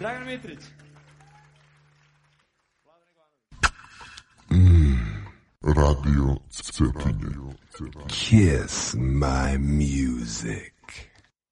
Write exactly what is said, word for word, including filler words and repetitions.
Dragan Mitrić. Mm, Radio Cetinje. Kiss my music.